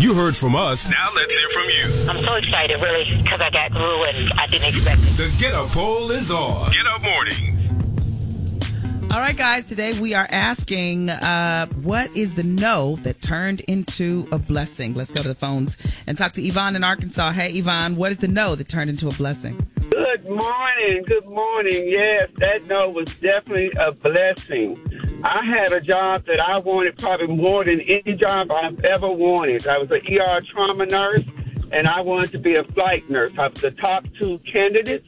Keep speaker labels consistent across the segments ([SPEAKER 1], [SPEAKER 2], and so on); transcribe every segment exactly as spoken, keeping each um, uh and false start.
[SPEAKER 1] You heard from us.
[SPEAKER 2] Now let's hear from you.
[SPEAKER 3] I'm so excited, really, because I got through and I didn't expect it.
[SPEAKER 1] The Get Up poll is on.
[SPEAKER 2] Get Up Mornings.
[SPEAKER 4] All right, guys, today we are asking uh, what is the no that turned into a blessing? Let's go to the phones and talk to Yvonne in Arkansas. Hey, Yvonne, what is the no that turned into a blessing?
[SPEAKER 5] Good morning. Good morning. Yes, that no was definitely a blessing. I had a job that I wanted probably more than any job I've ever wanted. I was an E R trauma nurse, and I wanted to be a flight nurse. I was the top two candidates.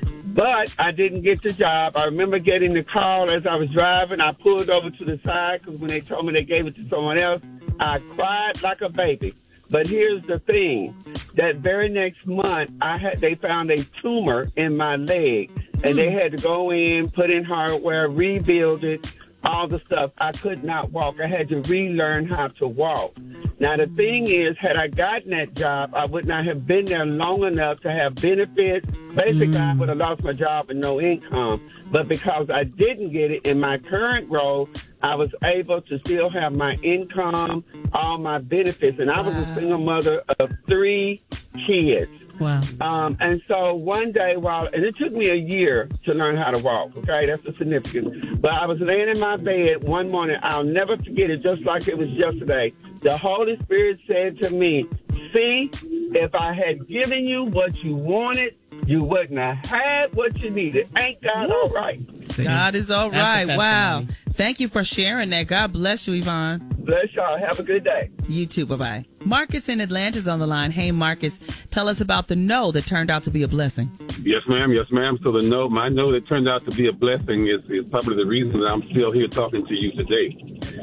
[SPEAKER 5] But I didn't get the job. I remember getting the call as I was driving. I pulled over to the side because when they told me they gave it to someone else, I cried like a baby. But here's the thing. That very next month, I had they found a tumor in my leg, and they had to go in, put in hardware, rebuild it, all the stuff. I could not walk. I had to relearn how to walk. Now, the thing is, had I gotten that job, I would not have been there long enough to have benefits. Basically, mm. I would have lost my job and no income. But because I didn't get it in my current role, I was able to still have my income, all my benefits. And I was wow. a single mother of three kids.
[SPEAKER 4] Wow.
[SPEAKER 5] Um, and so one day while, and it took me a year to learn how to walk, okay? That's the significance. But I was laying in my bed one morning. I'll never forget it, just like it was yesterday. The Holy Spirit said to me, see, if I had given you what you wanted, you wouldn't have had what you needed. Ain't God Woo. all right?
[SPEAKER 4] God is all right. Wow. Thank you for sharing that. God bless you, Yvonne.
[SPEAKER 5] Bless y'all. Have a good day.
[SPEAKER 4] You too. Bye-bye. Marcus in Atlanta's on the line. Hey, Marcus, tell us about the no that turned out to be a blessing.
[SPEAKER 6] Yes, ma'am. Yes, ma'am. So the no, my no that turned out to be a blessing is, is probably the reason that I'm still here talking to you today.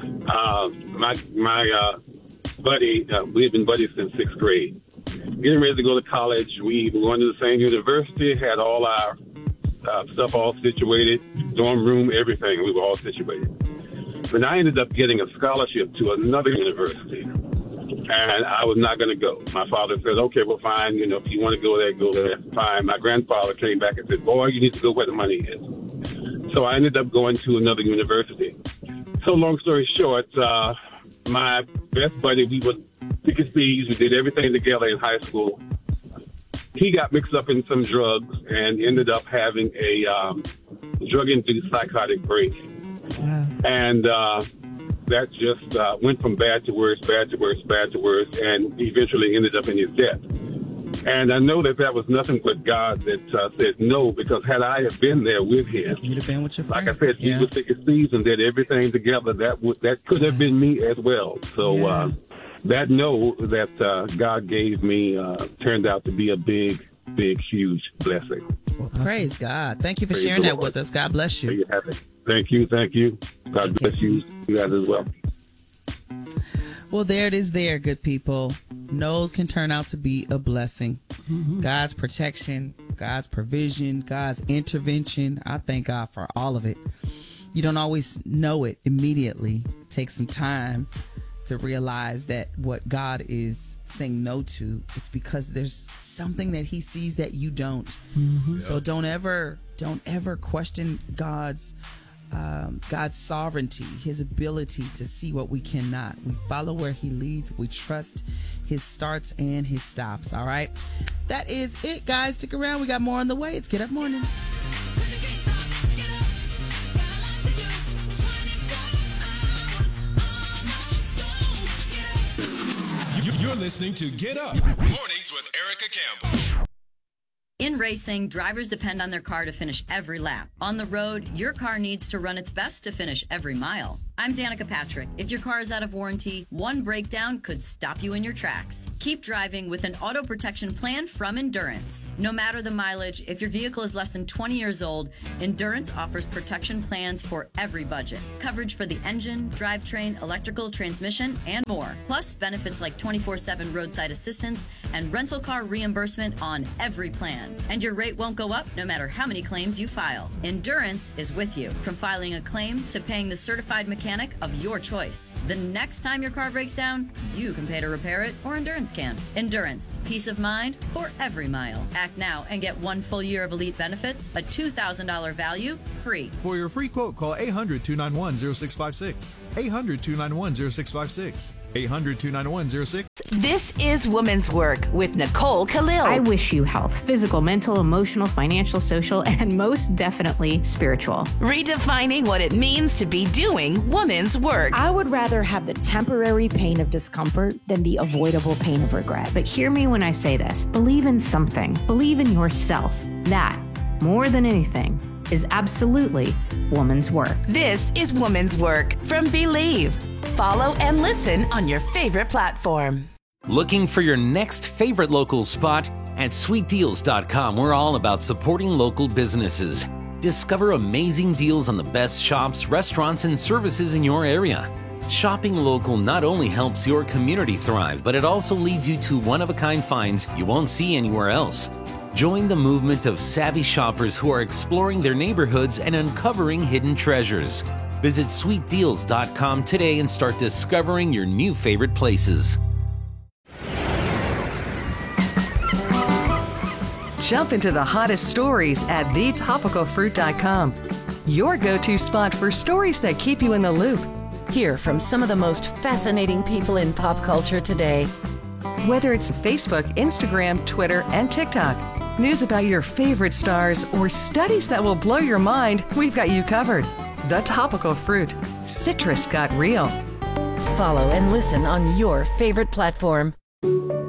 [SPEAKER 6] Uh, my my uh, buddy, uh, we had been buddies since sixth grade. Getting ready to go to college. We were going to the same university, had all our uh, stuff all situated, dorm room, everything. We were all situated. But I ended up getting a scholarship to another university, and I was not going to go. My father said, okay, well, fine. You know, if you want to go there, go there. Fine. My grandfather came back and said, boy, you need to go where the money is. So I ended up going to another university. So long story short, uh, my best buddy, we were thick as thieves. We did everything together in high school. He got mixed up in some drugs and ended up having a um, drug-induced psychotic break. Wow. And uh, that just uh, went from bad to worse, bad to worse, bad to worse, and eventually ended up in his death. And I know that that was nothing but God that uh, said no, because had I have been there with him,
[SPEAKER 4] you'd have been with your friend.
[SPEAKER 6] Like I said,
[SPEAKER 4] yeah.
[SPEAKER 6] he was thick as thieves and did everything together. That w- that could have been me as well. So yeah. uh, that no that uh, God gave me uh, turned out to be a big, big, huge blessing.
[SPEAKER 4] Well, praise God. Thank you for
[SPEAKER 6] praise
[SPEAKER 4] sharing that with us. God bless you.
[SPEAKER 6] There you have it. Thank you. Thank you. God
[SPEAKER 4] thank
[SPEAKER 6] bless you. You guys as well.
[SPEAKER 4] Well, there it is there, good people. No's can turn out to be a blessing. Mm-hmm. God's protection, God's provision, God's intervention. I thank God for all of it. You don't always know it immediately. Take some time to realize that what God is saying no to, it's because there's something that he sees that you don't. Mm-hmm. Yeah. So don't ever, don't ever question God's Um, God's sovereignty, his ability to see what we cannot. We follow where he leads. We trust his starts and his stops. All right. That is it, guys. Stick around. We got more on the way. It's Get Up Mornings.
[SPEAKER 1] You're listening to Get Up Mornings with Erica Campbell.
[SPEAKER 7] In racing, drivers depend on their car to finish every lap. On the road, your car needs to run its best to finish every mile. I'm Danica Patrick. If your car is out of warranty, one breakdown could stop you in your tracks. Keep driving with an auto protection plan from Endurance. No matter the mileage, if your vehicle is less than twenty years old, Endurance offers protection plans for every budget. Coverage for the engine, drivetrain, electrical, transmission, and more. Plus, benefits like twenty-four seven roadside assistance and rental car reimbursement on every plan. And your rate won't go up no matter how many claims you file. Endurance is with you, from filing a claim to paying the certified mechanic of your choice. The next time your car breaks down, you can pay to repair it, or Endurance can. Endurance, peace of mind for every mile. Act now and get one full year of elite benefits, a two thousand dollars value, free.
[SPEAKER 8] For your free quote, call eight hundred, two nine one, zero six five six. eight hundred, two nine one, zero six five six. eight hundred, two nine one, zero six
[SPEAKER 9] This is Woman's Work with Nicole Khalil.
[SPEAKER 10] I wish you health, physical, mental, emotional, financial, social, and most definitely spiritual.
[SPEAKER 9] Redefining what it means to be doing woman's work.
[SPEAKER 11] I would rather have the temporary pain of discomfort than the avoidable pain of regret.
[SPEAKER 10] But hear me when I say this. Believe in something. Believe in yourself. That, more than anything, is absolutely woman's work.
[SPEAKER 9] This is Woman's Work from Believe. Follow and listen on your favorite platform.
[SPEAKER 12] Looking for your next favorite local spot? At sweet deals dot com, we're all about supporting local businesses. Discover amazing deals on the best shops, restaurants, and services in your area. Shopping local not only helps your community thrive, but it also leads you to one-of-a-kind finds you won't see anywhere else. Join the movement of savvy shoppers who are exploring their neighborhoods and uncovering hidden treasures. Visit sweet deals dot com today and start discovering your new favorite places.
[SPEAKER 13] Jump into the hottest stories at the topical fruit dot com. Your go-to spot for stories that keep you in the loop.
[SPEAKER 14] Hear from some of the most fascinating people in pop culture today.
[SPEAKER 13] Whether it's Facebook, Instagram, Twitter, and TikTok, news about your favorite stars, or studies that will blow your mind, we've got you covered. The Topical Fruit. Citrus got real.
[SPEAKER 14] Follow and listen on your favorite platform.